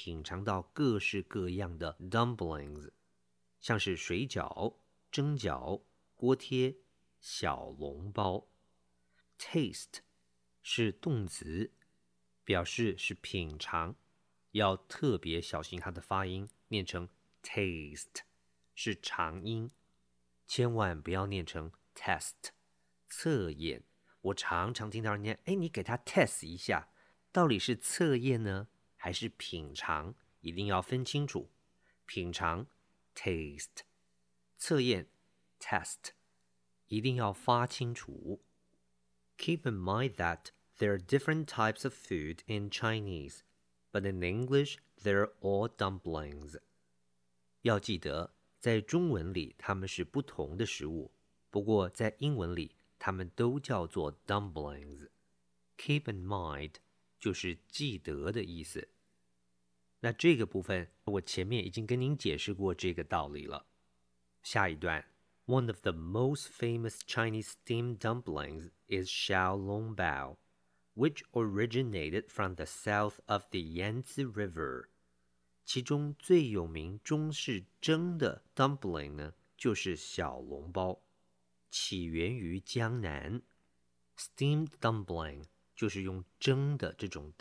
品尝到各式各样的 dumplings， 像是水饺、蒸饺、锅贴、小笼包。Taste 是动词，表示是品尝，要特别小心它的发音，念成 taste， 是长音，千万不要念成 test， 测验。我常常听到人家，你给他 test 一下，到底是测验呢，还是品尝？一定要分清楚。品尝 taste， 测验 test， 一定要发清楚。Keep in mind that there are different types of food in Chinese, but in English they're all dumplings. 要记得，在中文里它们是不同的食物，不过在英文里它们都叫做 dumplings。 Keep in mind 就是记得的意思。那这个部分我前面已经跟您解释过这个道理了。下一段 One of the most famous Chinese steamed dumplings is xiaolongbao, which originated from the south of the Yangtze River. 其中最有名中式蒸的 dumpling 呢，就是小笼包，起源于江南。Steamed dumpling 就是用蒸的这种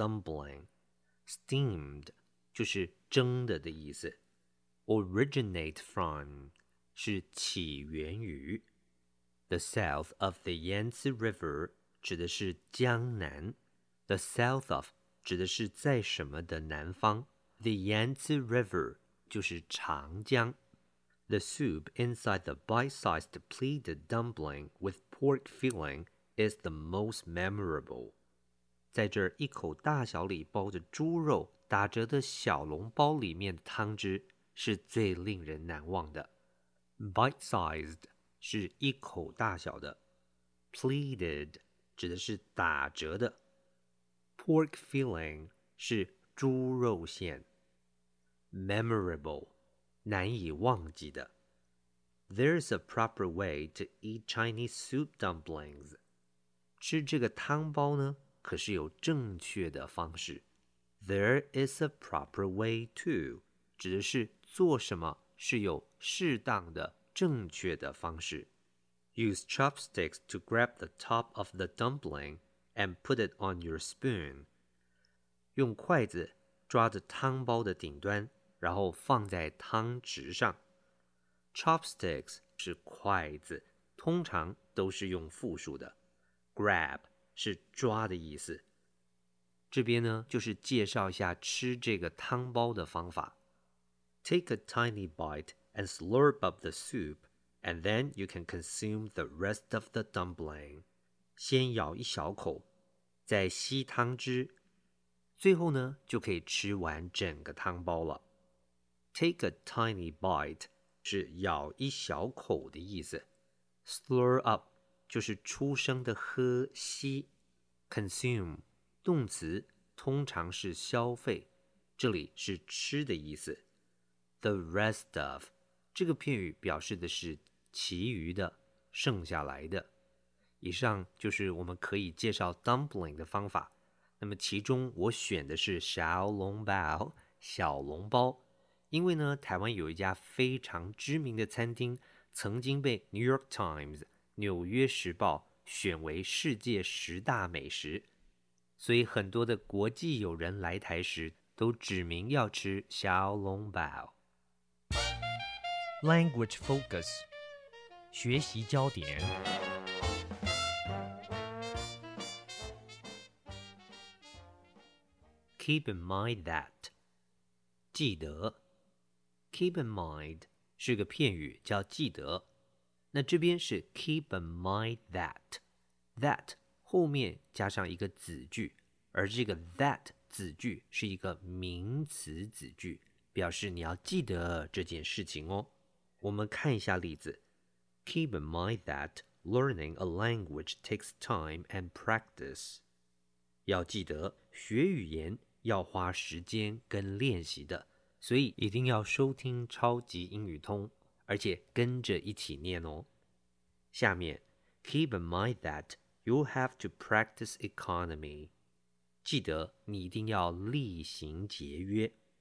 dumpling，steamed 就是蒸的意思。Originate from 是起源于。The south of the Yangtze River 指的是江南。The south of 指的是在什么的南方。The Yangtze River 就是长江。The soup inside the bite-sized pleated dumpling with pork filling is the most memorable. 在这一口大小里包着猪肉打折的小笼包里面的汤汁是最令人难忘的。Bite-sized 是一口大小的， pleated 指的是打折的， pork filling 是猪肉馅， memorable 难以忘记的。There's a proper way to eat Chinese soup dumplings. 吃这个汤包呢，可是有正确的方式。There is a proper way to 指的是做什么是有适当的正确的方式。Use chopsticks to grab the top of the dumpling and put it on your spoon. 用筷子抓着汤包的顶端，然后放在汤匙上。Chopsticks 是筷子，通常都是用复数的。Grab 是抓的意思。这边呢，就是介绍一下吃这个汤包的方法。Take a tiny bite and slurp up the soup, and then you can consume the rest of the dumpling. 先咬一小口，再吸汤汁，最后呢，就可以吃完整个汤包了。Take a tiny bite 是咬一小口的意思。Slur up 就是出声的喝吸。Consume 动词通常是消费，这里是吃的意思。The rest of 这个片语表示的是其余的，剩下来的。以上就是我们可以介绍 dumpling 的方法。那么其中我选的是小笼包，小笼包，因为呢，台湾有一家非常知名的餐厅，曾经被 New York Times 纽约时报选为世界10大美食，所以很多的国际友人来台时都指明要吃小笼包。 Language focus 学习焦点。 Keep in mind that 记得。Keep in mind 是个片语，叫记得。那这边是 keep in mind that 后面加上一个子句，而这个 that 子句是一个名词子句，表示你要记得这件事情哦。我们看一下例子。Keep in mind that learning a language takes time and practice. 要记得学语言要花时间跟练习的，所以一定要收听超级英语通，而且跟着一起念哦。下面 Keep in mind that you'll have to practice economy. 记得你一定要厉行节约。